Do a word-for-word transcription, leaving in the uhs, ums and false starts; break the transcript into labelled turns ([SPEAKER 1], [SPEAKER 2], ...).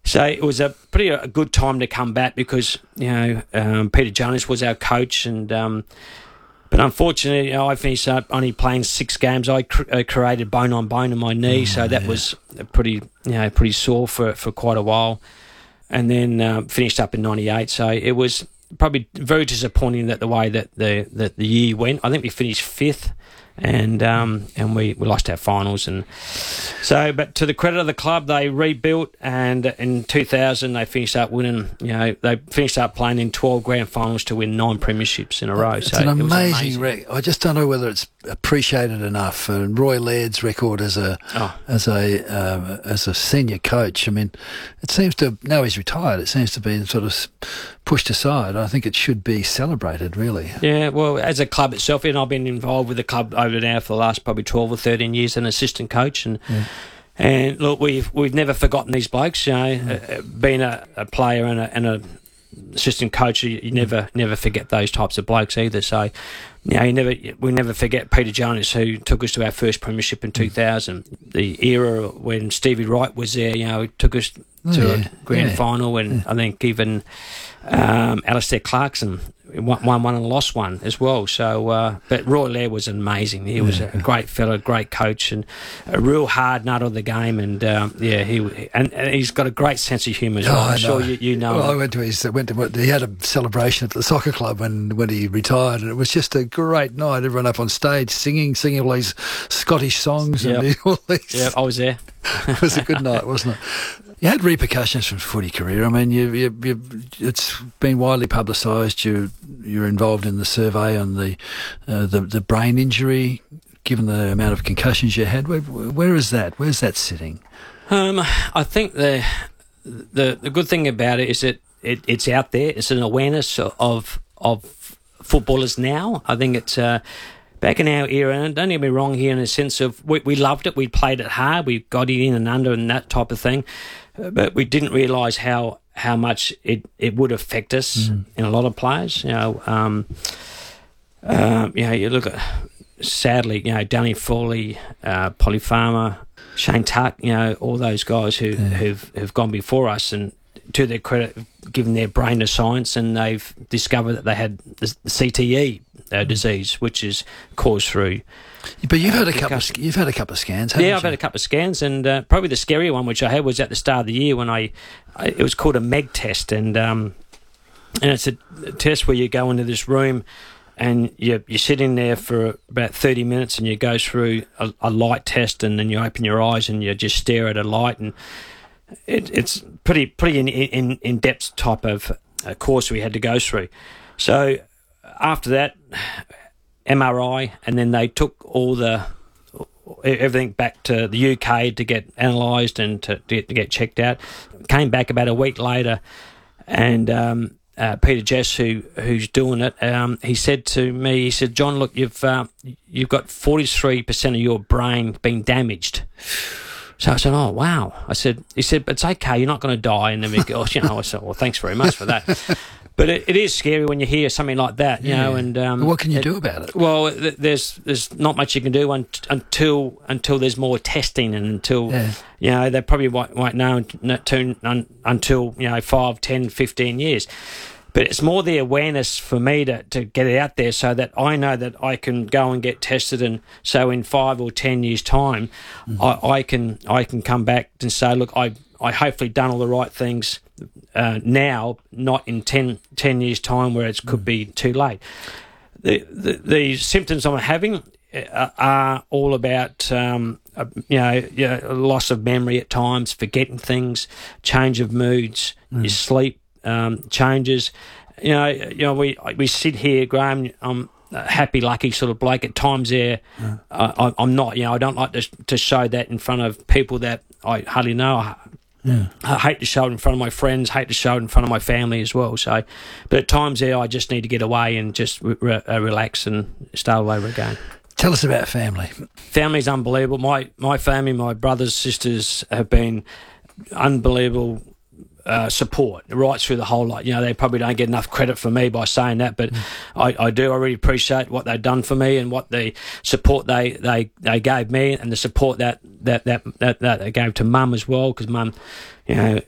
[SPEAKER 1] So it was a pretty a good time to come back because, you know, um, Peter Jonas was our coach and... Um, But unfortunately, you know, I finished up only playing six games. I cr- uh, created bone on bone in my knee, oh, so that yeah. was pretty, you know, pretty sore for for quite a while. And then uh, finished up in ninety-eight. So it was probably very disappointing that the way that the that the year went. I think we finished fifth, and um, and we, we lost our finals. And so, but to the credit of the club, they rebuilt, and in two thousand they finished up winning. You know, they finished up playing in twelve grand finals to win nine premierships in a row.
[SPEAKER 2] It's
[SPEAKER 1] so
[SPEAKER 2] an
[SPEAKER 1] it was
[SPEAKER 2] amazing,
[SPEAKER 1] amazing.
[SPEAKER 2] record. I just don't know whether it's appreciated enough. And Roy Laird's record as a oh. as a uh, as a senior coach. I mean, it seems to now he's retired. It seems to be sort of pushed aside. I think it should be celebrated, really.
[SPEAKER 1] Yeah, well, as a club itself, and I've been involved with the club over now for the last probably twelve or thirteen years, an assistant coach, and yeah. and look, we've we've never forgotten these blokes. You know, yeah. uh, being a, a player and a and a assistant coach, you, you never never forget those types of blokes either. So, you know, you never we never forget Peter Jonas, who took us to our first premiership in two thousand. The era when Stevie Wright was there, you know, took us to oh, yeah. a grand yeah. final, and yeah. I think even um, Alistair Clarkson won, won one and lost one as well. So, uh, but Roy Laird was amazing. He was yeah. a great fellow, great coach, and a real hard nut of the game. And um, yeah, he and, and he's got a great sense of humour as well. Oh, I'm sure you, you know.
[SPEAKER 2] Well,
[SPEAKER 1] him.
[SPEAKER 2] I went to his. Went to. He had a celebration at the soccer club when when he retired, and it was just a great night. Everyone up on stage singing, singing all these Scottish songs
[SPEAKER 1] yep.
[SPEAKER 2] and all these.
[SPEAKER 1] Yeah, I was there.
[SPEAKER 2] It was a good night, wasn't it? You had repercussions from footy career. I mean, you, you, you, it's been widely publicised. You, you're involved in the survey on the, uh, the the brain injury, given the amount of concussions you had. Where, where is that? Where's that sitting?
[SPEAKER 1] Um, I think the the the good thing about it is that it, it's out there. It's an awareness of of footballers now. I think it's. Uh, Back in our era, and don't get me wrong here in the sense of we, we loved it, we played it hard, we got it in and under and that type of thing, but we didn't realise how, how much it, it would affect us mm. in a lot of players. You know, um, um, you know, you look at, sadly, you know, Danny Foley, uh, Polly Farmer, Shane Tuck, you know, all those guys who, yeah. who've, who've gone before us, and to their credit, given their brain to science, and they've discovered that they had the C T E uh, disease, which is caused through.
[SPEAKER 2] But you've uh, had a couple. Of, you've had a couple of scans, haven't
[SPEAKER 1] yeah,
[SPEAKER 2] you?
[SPEAKER 1] I've had a couple of scans, and uh, probably the scary one which I had was at the start of the year when I, I it was called a M E G test, and um, and it's a, a test where you go into this room, and you you sit in there for about thirty minutes, and you go through a, a light test, and then you open your eyes and you just stare at a light, and It, it's pretty pretty in, in, in-depth type of uh, course we had to go through. So after that, M R I, and then they took all the everything back to the U K to get analysed and to, to, get, to get checked out. Came back about a week later, and um, uh, Peter Jess, who who's doing it, um, he said to me, he said, "John, look, you've uh, you've got forty-three percent of your brain being damaged." So I said, "Oh wow!" I said, "He said, but it's okay. You're not going to die." And then we go, you know, I said, "Well, thanks very much for that." But it, it is scary when you hear something like that, you yeah. know. And um,
[SPEAKER 2] what can you
[SPEAKER 1] it,
[SPEAKER 2] do about it?
[SPEAKER 1] Well, th- there's there's not much you can do un- until until there's more testing, and until yeah. you know they probably won't, won't know until, until you know five, ten, fifteen years. But it's more the awareness for me to, to get it out there so that I know that I can go and get tested, and so in five or ten years' time, mm-hmm. I, I can I can come back and say, look, I I hopefully done all the right things uh, now, not in ten, ten years' time where it could mm-hmm. be too late. The, the the symptoms I'm having are all about um, you know, you know loss of memory at times, forgetting things, change of moods, mm-hmm. your sleep. Um, changes, you know. You know, we we sit here, Graham. I'm a happy, lucky sort of bloke. At times, there, yeah. I, I'm not. You know, I don't like to to show that in front of people that I hardly know. I, yeah. I hate to show it in front of my friends. Hate to show it in front of my family as well. So, but at times, there, I just need to get away and just re- uh, relax and start all over again.
[SPEAKER 2] Tell us about family.
[SPEAKER 1] Family's unbelievable. My my family, my brothers, sisters have been unbelievable. Uh, support right through the whole lot. You know, they probably don't get enough credit for me by saying that, but mm. I, I do. I really appreciate what they've done for me and what the support they, they, they gave me, and the support that that, that, that, that they gave to Mum as well, because Mum, you know,